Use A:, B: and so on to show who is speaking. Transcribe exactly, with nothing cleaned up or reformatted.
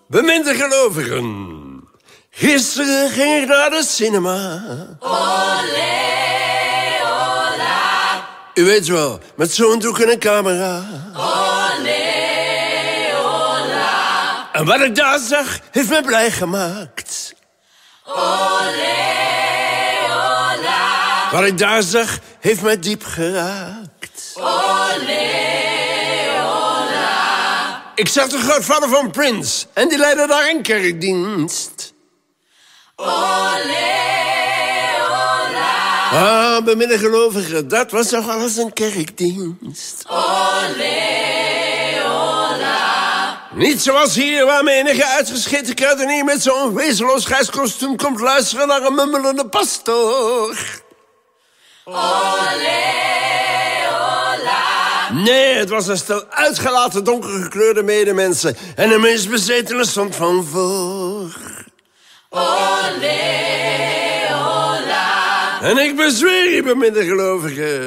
A: Beminde gelovigen. Gisteren ging ik naar de cinema.
B: Olé, ola.
A: U weet wel, met zo'n doek en een camera.
B: Olé, ola.
A: En wat ik daar zag, heeft me blij gemaakt.
B: Olé, ola.
A: Wat ik daar zag, heeft mij diep geraakt.
B: Olé, ola.
A: Ik zag de grootvader van Prince. En die leidde daar een kerkdienst.
B: Olé, ola.
A: Ah, beminde gelovigen, dat was toch alles een kerkdienst.
B: Olé, ola.
A: Niet zoals hier, waar menige uitgescheten kruidenier met zo'n wezenloos grijs kostuum komt luisteren naar een mummelende pastoor.
B: Olé, ola.
A: Nee, het was een stel uitgelaten donkergekleurde medemensen. En een meest bezetene stond van voor.
B: Olé, ola.
A: En ik bezweer je, beminde gelovigen.